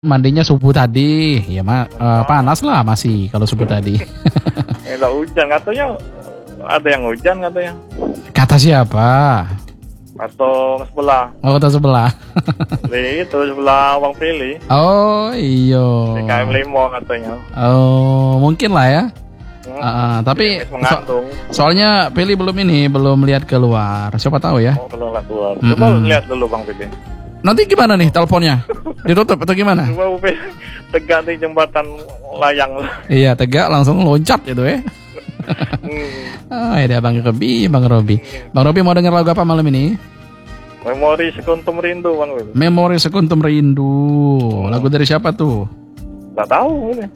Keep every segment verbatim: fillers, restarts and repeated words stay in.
Mandinya subuh tadi, ya ma uh, panas lah masih kalau subuh tadi. Eh, nggak hujan katanya, ada yang hujan katanya. Kata siapa? Atau sebelah. Oh, kata sebelah. Di itu sebelah Bang Pili. Oh iyo. Di K M lima katanya. Oh mungkin lah ya. Hmm. Uh, tapi so soalnya Pili belum ini, belum lihat keluar. Siapa tahu ya. Oh, belum lihat keluar. Coba mm -mm. lihat dulu Bang Pili. Nanti gimana nih teleponnya? Ditutup atau gimana? Coba tegak di jembatan layang. Iya, tegak langsung loncat gitu ya. hmm. Ah, ya Bang Robi, Bang Robi. Bang Robi mau denger lagu apa malam ini? Memori Sekuntum Rindu, Bang. Memori Sekuntum Rindu. Lagu dari siapa tuh? Enggak tahu ini.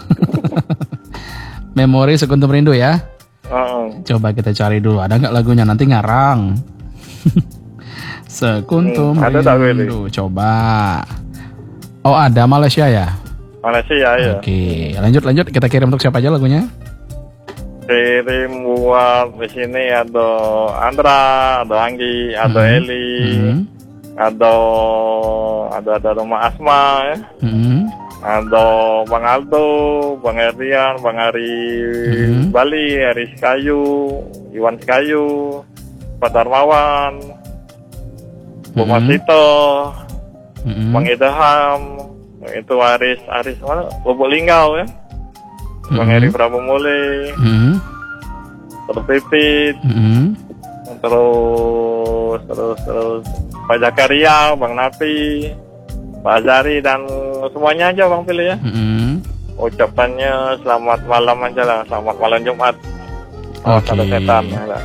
Memori Sekuntum Rindu ya? Uh-uh. Coba kita cari dulu, ada nggak lagunya, nanti ngarang. Sekuntum hmm, Rindu, coba. Oh ada, Malaysia ya? Malaysia ya. Oke, lanjut lanjut, kita kirim untuk siapa aja lagunya? Kirim buat di sini ada Andra, ada Anggi, ada hmm. Eli, hmm. ada ada ada rumah Asma ya. Hmm. Ada Bang Aldo, Bang Erdian, Bang Ari hmm. Bali, Ari Sekayu, Iwan Sekayu, Pak Darmawan, Bu mm-hmm. Masito, mm-hmm. Bang Idaham, itu Aris, Aris mana? Bobok Linggau ya, mm-hmm. Bang Eri Prabu Mule, mm-hmm. terus Pipit, mm-hmm. terus terus terus Pak Jakaria, Bang Napi, Pak Azari dan semuanya aja Bang pilih ya. Mm-hmm. Ucapannya selamat malam aja lah, selamat malam Jumat. Oh, okay. Ada setan ya.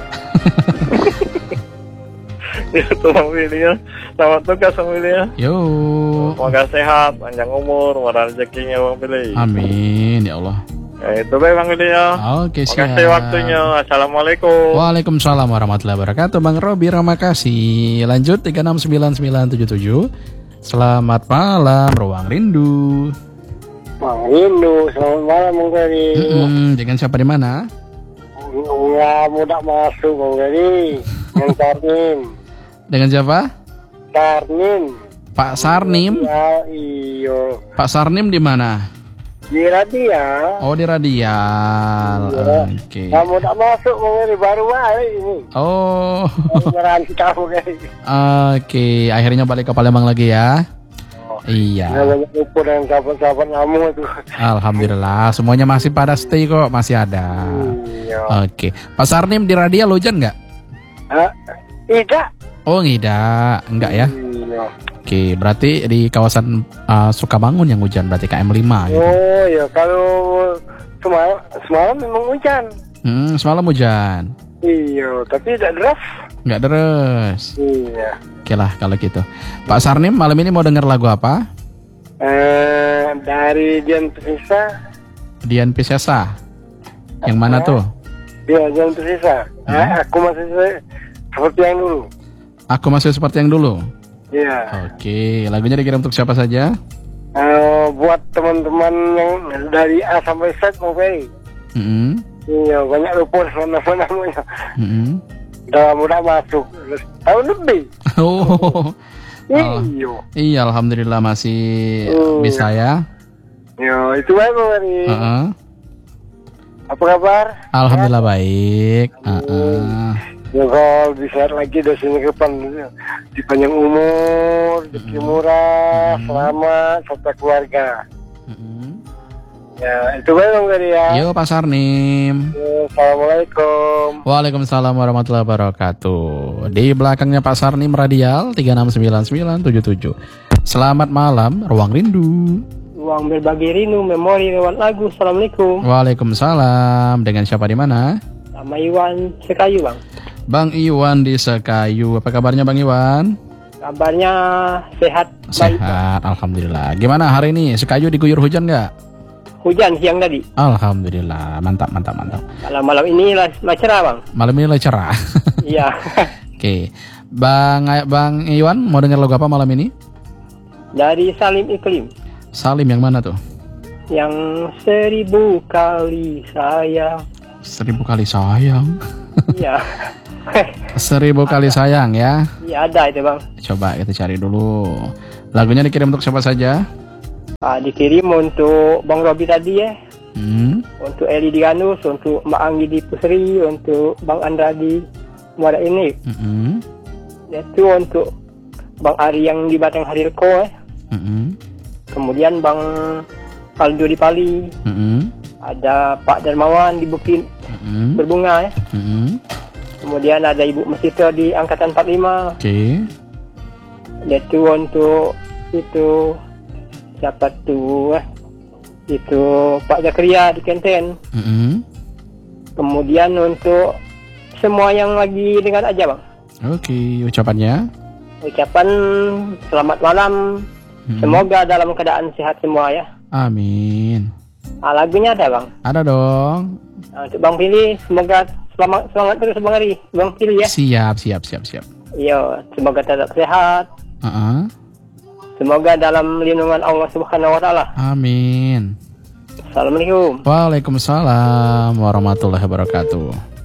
Itu Bang Willy ya. Selamat tugas Bang Willy ya. Yo. Semoga sehat, panjang umur, murah rezekinya Bang Willy. Amin ya Allah. Ya, itu baik Bang Willy ya. Oke, siap. Makasih waktunya. Assalamualaikum. Waalaikumsalam warahmatullahi wabarakatuh. Bang Robi, terima kasih. Lanjut tiga enam sembilan sembilan tujuh tujuh. Selamat malam Ruang Rindu. Ruang Rindu, selamat malam Bang Willy. Mm-mm, dengan siapa di mana? Enggak mudah masuk Bang Willy. Yang Sarnim. Dengan siapa? Sarnim. Pak Sarnim? Ya, iyo. Pak Sarnim di mana? Di Radial. Oh, di Radial. Iya. Oke. Okay. Kamu tak masuk ini baru hari ini. Oh. Merantau guys. Oke, okay. Akhirnya balik ke Palembang lagi ya. Oh, iya. Banyak lupa dengan sahabat-sahabat kamu itu. Alhamdulillah, semuanya masih pada stay kok, masih ada. Iya. Oke. Okay. Pak Sarnim di Radial hujan nggak? Hah? Tidak. Oh, tidak, enggak ya? Iya. Oke, berarti di kawasan uh, Sukabangun yang hujan, berarti K M lima gitu. Oh ya, kalau semalam, semalam memang hujan. Hmm, semalam hujan. Iya, tapi tidak deras. Enggak deras. Iya. Oke lah kalau gitu. Pak Sarnim, malam ini mau denger lagu apa? Eh, dari Dian Piscesa. Dian Piscesa. Yang mana eh, tuh? Iya, Dian Piscesa. Hmm? Eh, aku masih seperti yang dulu. Aku masih seperti yang dulu. Iya. Oke, lagunya dikirim untuk siapa saja? Uh, buat teman-teman yang dari A sampai Z mau pay. Mm-hmm. Iya, banyak lupa nama-namanya. Mm-hmm. Udah mudah masuk tahun lebih. Oh. Iya. Iya, alhamdulillah masih uh. bisa ya. Ya, itu baik Bang. Uh-uh. Apa kabar? Alhamdulillah ya. Baik. Uh-uh. Semoga bisa lagi dari sini ke depan di panjang umur, rezeki mm-hmm. murah, mm-hmm. selamat serta keluarga. Mm-hmm. Ya itu baik Bang Gari ya. Yo Pak Sarnim. Yo, assalamualaikum. Waalaikumsalam warahmatullahi wabarakatuh. Di belakangnya Pak Sarnim Radial tiga enam sembilan sembilan tujuh tujuh. Selamat malam Ruang Rindu. Ruang berbagi rindu, memori lewat lagu. Assalamualaikum. Waalaikumsalam. Dengan siapa di mana? Sama Iwan Sekayu Bang. Bang Iwan di Sekayu. Apa kabarnya Bang Iwan? Kabarnya sehat. Sehat, baik, alhamdulillah. Gimana hari ini? Sekayu diguyur hujan nggak? Hujan siang tadi. Alhamdulillah, mantap, mantap, mantap. Malam malam ini lah, lah cerah Bang. Malam ini lah cerah. Iya. Oke, okay. Bang Bang Iwan mau dengar lagu apa malam ini? Dari Salim Iklim. Salim yang mana tuh? Yang seribu kali sayang. Seribu kali sayang. Iya. Seribu kali sayang ya. Iya ada itu Bang. Coba kita cari dulu. Lagunya dikirim untuk siapa saja? Uh, dikirim untuk Bang Robi tadi ya. Hmm. Untuk Eli di Ganus, untuk Mak Anggi di Pusri, untuk Bang Andra di Muara ini. Hmm. Itu untuk Bang Ari yang di Batang Harirko ya. Hmm. Kemudian Bang Aldo di Pali. Hmm. Ada Pak Darmawan di Bukit hmm. Berbunga ya. Hmm. Kemudian ada Ibu Mesita di Angkatan empat puluh lima. Oke. Okay. Itu untuk itu siapa tuh eh? Itu Pak Zakaria di Kenten. Mm-hmm. Kemudian untuk semua yang lagi dengar aja bang. Oke, okay, ucapannya? Ucapan selamat malam. Mm-hmm. Semoga dalam keadaan sehat semua ya. Amin. Ah, lagunya ada bang? Ada dong. Nah, untuk Bang Pilih, semoga selamat semangat terus Bang Ari. Bang Pilih ya. Siap, siap, siap, siap. Iya, semoga tetap sehat. Uh-uh. Semoga dalam lindungan Allah Subhanahu wa taala. Amin. Assalamualaikum. Waalaikumsalam warahmatullahi wabarakatuh.